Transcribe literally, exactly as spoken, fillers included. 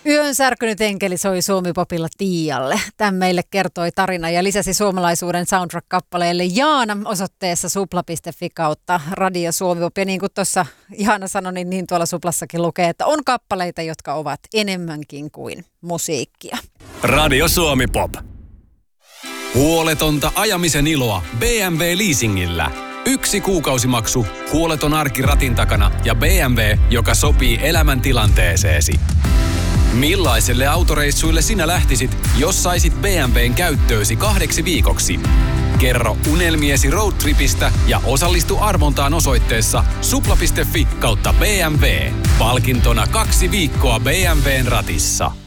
Yön särkynyt enkeli soi Suomi-popilla Tiialle. Tämän meille kertoi tarina ja lisäsi suomalaisuuden soundtrack-kappaleelle Jaana osoitteessa supla piste fi kautta Radio Suomi-pop. Ja niin kuin tuossa Jaana sanoi, niin, niin tuolla suplassakin lukee, että on kappaleita, jotka ovat enemmänkin kuin musiikkia. Radio Suomi-pop. Huoletonta ajamisen iloa B M W Leasingillä. Yksi kuukausimaksu, huoleton arki ratin takana ja B M W, joka sopii elämäntilanteeseesi. Millaiselle autoreissuille sinä lähtisit, jos saisit B M W:n käyttöösi kahdeksi viikoksi? Kerro unelmiesi roadtripistä ja osallistu arvontaan osoitteessa supla piste fi kautta B M W. Palkintona kaksi viikkoa B M W:n ratissa.